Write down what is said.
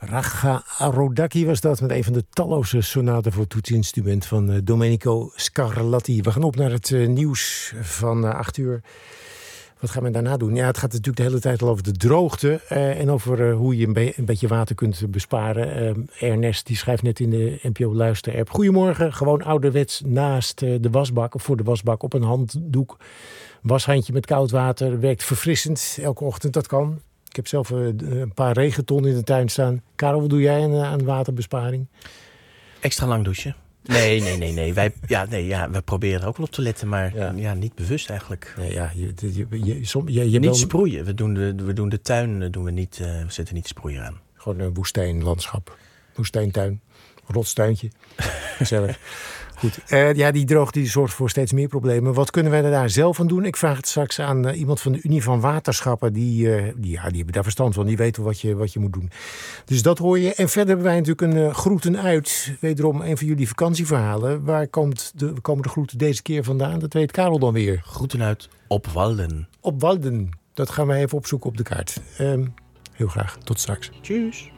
Raga Arodaki was dat, met een van de talloze sonaten voor toetsinstrument van Domenico Scarlatti. We gaan op naar het nieuws van 8 uur. Wat gaan we daarna doen? Ja, het gaat natuurlijk de hele tijd al over de droogte en over hoe je een beetje water kunt besparen. Ernest die schrijft net in de NPO Luister-app. Goedemorgen, gewoon ouderwets naast de wasbak of voor de wasbak op een handdoek. Washandje met koud water, werkt verfrissend elke ochtend, dat kan. Ik heb zelf een paar regentonnen in de tuin staan. Karel, wat doe jij aan waterbesparing? Extra lang douchen. Nee. We proberen er ook wel op te letten, maar niet bewust eigenlijk. Nee, niet sproeien. We doen de tuin, we zetten niet sproeien aan. Gewoon een woestijnlandschap. Woestijntuin. Rotstuintje. Gezellig. Goed. Die droogte die zorgt voor steeds meer problemen. Wat kunnen wij daar zelf aan doen? Ik vraag het straks aan iemand van de Unie van Waterschappen. Die hebben daar verstand van. Die weten wat je moet doen. Dus dat hoor je. En verder hebben wij natuurlijk een groeten uit. Wederom een van jullie vakantieverhalen. Waar komen de groeten deze keer vandaan? Dat weet Karel dan weer. Groeten uit op Walden. Op Walden. Dat gaan wij even opzoeken op de kaart. Heel graag. Tot straks. Tjus.